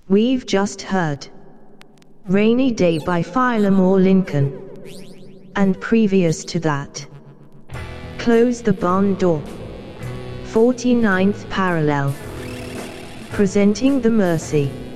We've just heard Rainy Day by Philomore Lincoln. And previous to that, Close the Barn Door, 49th Parallel, presenting The Mercy.